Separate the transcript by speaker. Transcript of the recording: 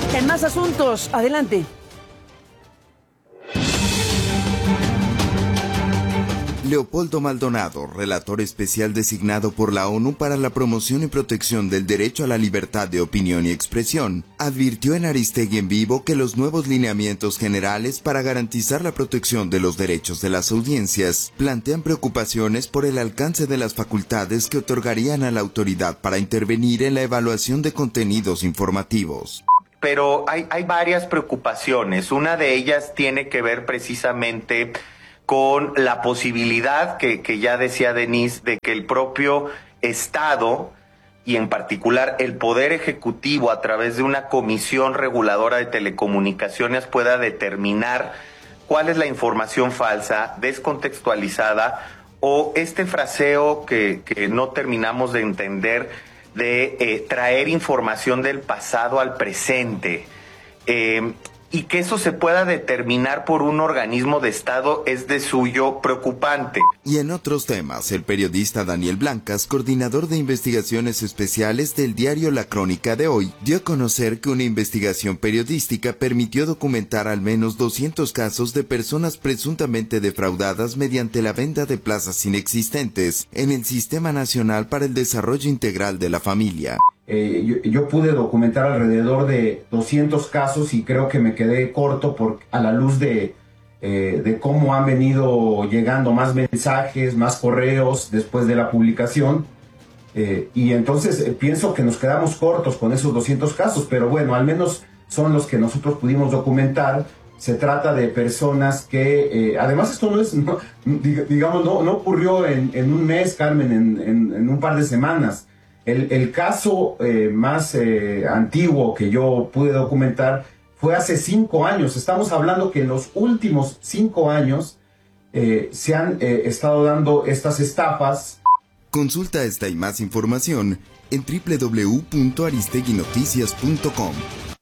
Speaker 1: En más asuntos, adelante.
Speaker 2: Leopoldo Maldonado, relator especial designado por la ONU para la promoción y protección del derecho a la libertad de opinión y expresión, advirtió en Aristegui en Vivo que los nuevos lineamientos generales para garantizar la protección de los derechos de las audiencias plantean preocupaciones por el alcance de las facultades que otorgarían a la autoridad para intervenir en la evaluación de contenidos informativos.
Speaker 3: Pero hay varias preocupaciones. Una de ellas tiene que ver precisamente con la posibilidad que ya decía Denise, de que el propio Estado y en particular el Poder Ejecutivo a través de una comisión reguladora de telecomunicaciones pueda determinar cuál es la información falsa, descontextualizada o este fraseo que no terminamos de entender de traer información del pasado al presente. Y que eso se pueda determinar por un organismo de Estado es de suyo preocupante.
Speaker 2: Y en otros temas, el periodista Daniel Blancas, coordinador de investigaciones especiales del diario La Crónica de Hoy, dio a conocer que una investigación periodística permitió documentar al menos 200 casos de personas presuntamente defraudadas mediante la venta de plazas inexistentes en el Sistema Nacional para el Desarrollo Integral de la Familia.
Speaker 4: Yo pude documentar alrededor de 200 casos y creo que me quedé corto a la luz de cómo han venido llegando más mensajes, más correos después de la publicación. Y entonces pienso que nos quedamos cortos con esos 200 casos, pero bueno, al menos son los que nosotros pudimos documentar. Se trata de personas que, además esto no ocurrió en un mes, Carmen, en un par de semanas. El caso más antiguo que yo pude documentar fue hace 5 años. Estamos hablando que en los últimos 5 años se han estado dando estas estafas.
Speaker 2: Consulta esta y más información en www.aristeguinoticias.com.